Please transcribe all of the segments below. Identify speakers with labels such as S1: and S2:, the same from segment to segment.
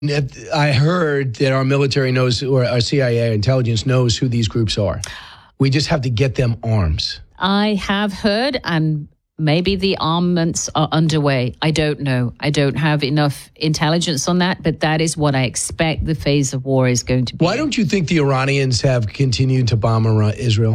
S1: I heard that our military knows, or our CIA intelligence knows who these groups are. We just have to get them arms.
S2: I have heard, and maybe the armaments are underway. I don't know. I don't have enough intelligence on that, but that is what I expect the phase of war is going to be.
S1: Why don't you think the Iranians have continued to bomb Israel?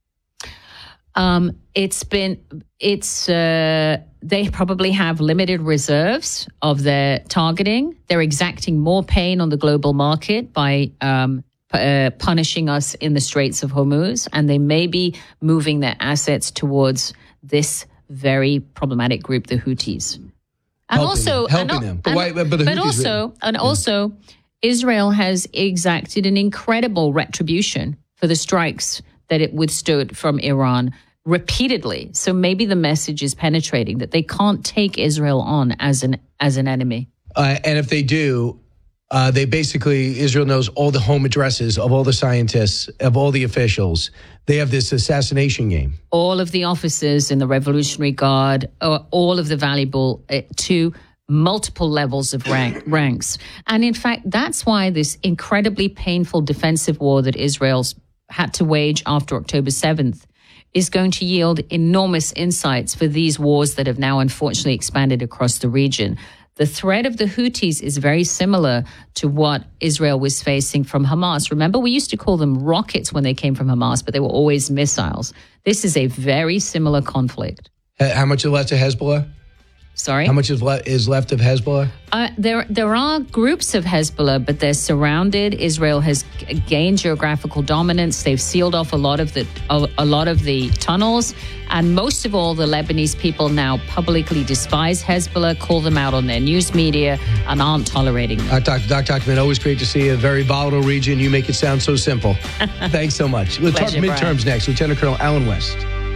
S1: They probably have limited reserves of their targeting. They're exacting more pain on the global market by punishing us in the Straits of Hormuz, and they may be moving their assets towards this very problematic group, the Houthis. Helping them. But also,
S2: Israel has exacted an incredible retribution for the strikes that it withstood from Iran repeatedly. So maybe the message is penetrating that they can't take Israel on as an enemy.
S1: And if they do, Israel knows all the home addresses of all the scientists, of all the officials. They have this assassination game.
S2: All of the officers in the Revolutionary Guard, all of the valuable to multiple levels of ranks. And in fact, that's why this incredibly painful defensive war that Israel's had to wage after October 7th is going to yield enormous insights for these wars that have now unfortunately expanded across the region. The threat of the Houthis is very similar to what Israel was facing from Hamas. Remember, we used to call them rockets when they came from Hamas, but they were always missiles. This is a very similar conflict.
S1: How much is left of Hezbollah?
S2: Sorry?
S1: How much is left of Hezbollah?
S2: There are groups of Hezbollah, but they're surrounded. Israel has gained geographical dominance. They've sealed off a lot of the tunnels, and most of all, the Lebanese people now publicly despise Hezbollah, call them out on their news media, and aren't tolerating them.
S1: Dr. Tuchman, always great to see you. A very volatile region. You make it sound so simple. Thanks so much. We'll talk midterms next. Lieutenant Colonel Alan West.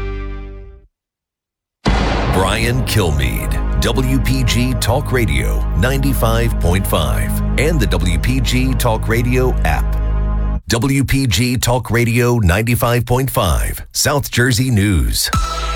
S3: Brian Kilmeade, WPG Talk Radio 95.5 and the WPG Talk Radio app. WPG Talk Radio 95.5, South Jersey News.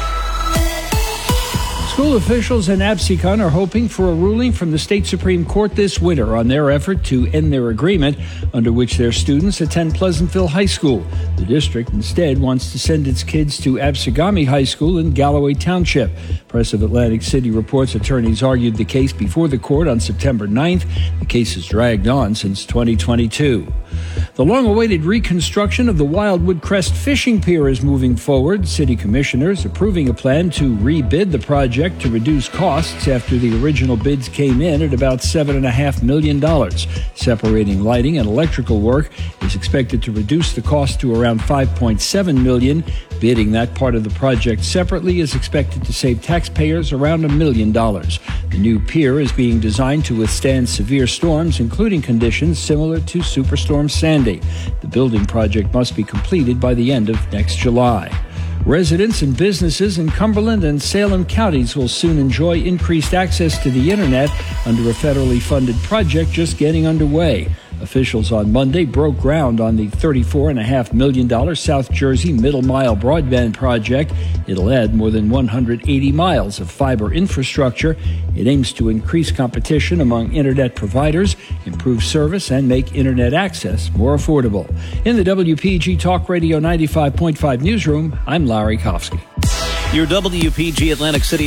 S4: School officials in Absecon are hoping for a ruling from the state Supreme Court this winter on their effort to end their agreement under which their students attend Pleasantville High School. The district instead wants to send its kids to Absegami High School in Galloway Township. Press of Atlantic City reports attorneys argued the case before the court on September 9th. The case has dragged on since 2022. The long-awaited reconstruction of the Wildwood Crest Fishing Pier is moving forward. City commissioners approving a plan to rebid the project to reduce costs after the original bids came in at about $7.5 million. Separating lighting and electrical work is expected to reduce the cost to around $5.7 million. Bidding that part of the project separately is expected to save taxpayers around $1 million. The new pier is being designed to withstand severe storms, including conditions similar to Superstorm Sandy. The building project must be completed by the end of next July. Residents and businesses in Cumberland and Salem counties will soon enjoy increased access to the internet under a federally funded project just getting underway. Officials on Monday broke ground on the $34.5 million South Jersey Middle Mile broadband project. It'll add more than 180 miles of fiber infrastructure. It aims to increase competition among internet providers, improve service, and make internet access more affordable. In the WPG Talk Radio 95.5 newsroom, I'm Larry Kofsky.
S5: Your WPG Atlantic City